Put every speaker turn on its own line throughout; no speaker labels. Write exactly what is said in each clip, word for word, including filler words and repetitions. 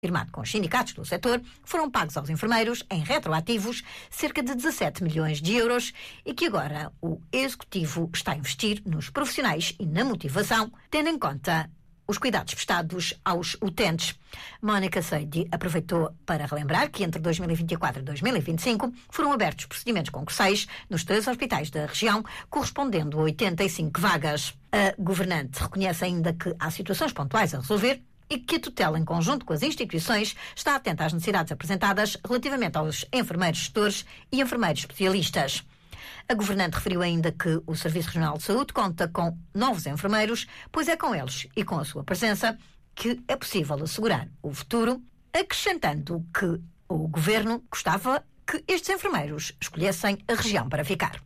Firmado com os sindicatos do setor, foram pagos aos enfermeiros, em retroativos, cerca de dezassete milhões de euros e que agora o Executivo está a investir nos profissionais e na motivação, tendo em conta os cuidados prestados aos utentes. Mónica Seide aproveitou para relembrar que entre dois mil e vinte e quatro e dois mil e vinte e cinco foram abertos procedimentos concursais nos três hospitais da região, correspondendo a oitenta e cinco vagas. A governante reconhece ainda que há situações pontuais a resolver e que a tutela, em conjunto com as instituições, está atenta às necessidades apresentadas relativamente aos enfermeiros gestores e enfermeiros especialistas. A governante referiu ainda que o Serviço Regional de Saúde conta com novos enfermeiros, pois é com eles e com a sua presença que é possível assegurar o futuro, acrescentando que o governo gostava que estes enfermeiros escolhessem a região para ficar.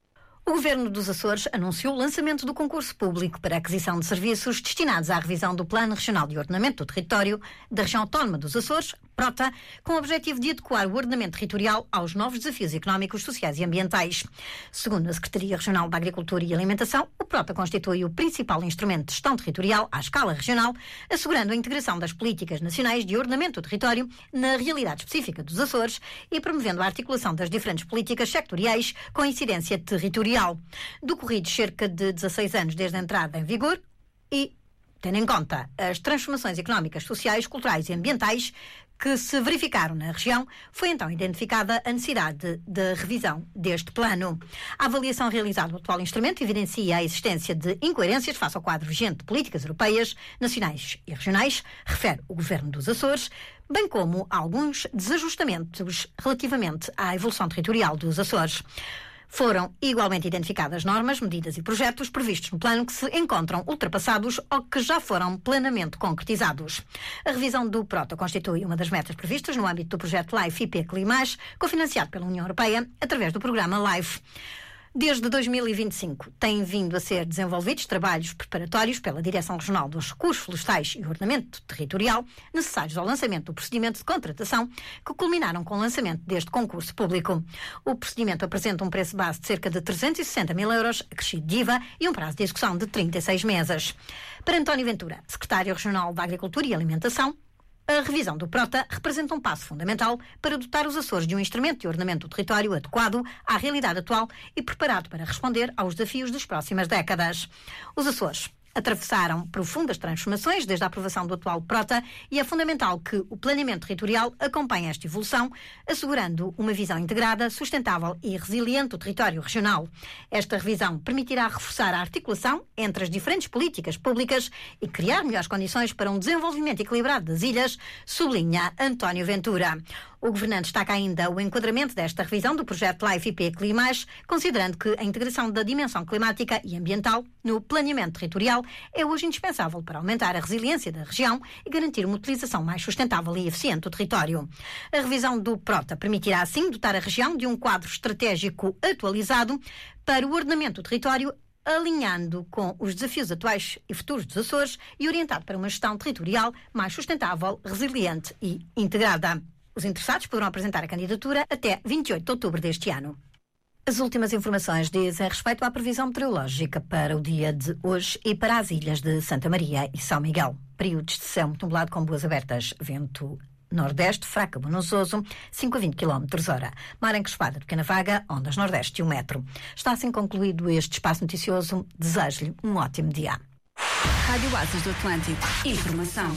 O Governo dos Açores anunciou o lançamento do concurso público para a aquisição de serviços destinados à revisão do Plano Regional de Ordenamento do Território da Região Autónoma dos Açores, PROTA, com o objetivo de adequar o ordenamento territorial aos novos desafios económicos, sociais e ambientais. Segundo a Secretaria Regional da Agricultura e Alimentação, o PROTA constitui o principal instrumento de gestão territorial à escala regional, assegurando a integração das políticas nacionais de ordenamento do território na realidade específica dos Açores e promovendo a articulação das diferentes políticas sectoriais com incidência territorial. Decorridos cerca de dezasseis anos desde a entrada em vigor e tendo em conta as transformações económicas, sociais, culturais e ambientais que se verificaram na região, foi então identificada a necessidade de revisão deste plano. A avaliação realizada no atual instrumento evidencia a existência de incoerências face ao quadro vigente de políticas europeias, nacionais e regionais, refere o Governo dos Açores, bem como alguns desajustamentos relativamente à evolução territorial dos Açores. Foram igualmente identificadas normas, medidas e projetos previstos no plano que se encontram ultrapassados ou que já foram plenamente concretizados. A revisão do PROTA constitui uma das metas previstas no âmbito do projeto LIFE I P Climais, cofinanciado pela União Europeia através do programa LIFE. Desde dois mil e vinte e cinco, têm vindo a ser desenvolvidos trabalhos preparatórios pela Direção Regional dos Recursos Florestais e Ordenamento Territorial, necessários ao lançamento do procedimento de contratação, que culminaram com o lançamento deste concurso público. O procedimento apresenta um preço base de cerca de trezentos e sessenta mil euros, acrescido de I V A, e um prazo de execução de trinta e seis meses. Para António Ventura, Secretário Regional da Agricultura e Alimentação, a revisão do PROTA representa um passo fundamental para dotar os Açores de um instrumento de ordenamento do território adequado à realidade atual e preparado para responder aos desafios das próximas décadas. Os Açores atravessaram profundas transformações desde a aprovação do atual PROTA e é fundamental que o planeamento territorial acompanhe esta evolução, assegurando uma visão integrada, sustentável e resiliente do território regional. Esta revisão permitirá reforçar a articulação entre as diferentes políticas públicas e criar melhores condições para um desenvolvimento equilibrado das ilhas, sublinha António Ventura. O governante destaca ainda o enquadramento desta revisão do projeto LIFE I P Climais, considerando que a integração da dimensão climática e ambiental no planeamento territorial é hoje indispensável para aumentar a resiliência da região e garantir uma utilização mais sustentável e eficiente do território. A revisão do PROTA permitirá, assim, dotar a região de um quadro estratégico atualizado para o ordenamento do território, alinhando com os desafios atuais e futuros dos Açores e orientado para uma gestão territorial mais sustentável, resiliente e integrada. Os interessados poderão apresentar a candidatura até vinte e oito de outubro deste ano. As últimas informações dizem respeito à previsão meteorológica para o dia de hoje e para as ilhas de Santa Maria e São Miguel. Períodos de céu muito nublado com boas abertas, vento nordeste, fraco a bonançoso, cinco a vinte quilómetros hora. Mar encrespada de pequena vaga, ondas nordeste de um metro. Está assim concluído este espaço noticioso. Desejo-lhe um ótimo dia.
Rádio Oásis do Atlântico. Informação.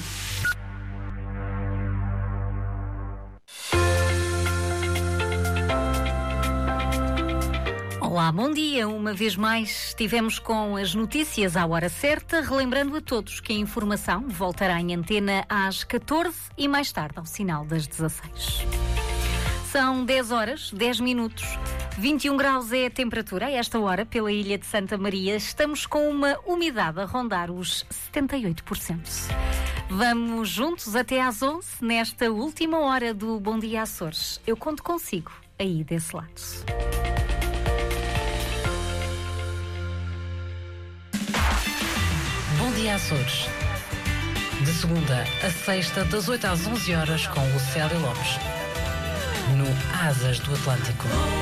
Olá, bom dia. Uma vez mais estivemos com as notícias à hora certa, relembrando a todos que a informação voltará em antena às catorze e mais tarde ao sinal das dezasseis. São dez horas, dez minutos, vinte e um graus é a temperatura a esta hora pela ilha de Santa Maria. Estamos com uma umidade a rondar os setenta e oito por cento. Vamos juntos até às onze, nesta última hora do Bom Dia Açores. Eu conto consigo aí desse lado.
Bom Dia Açores. De segunda a sexta, das oito às onze horas, com o Célia Lopes. No Asas do Atlântico.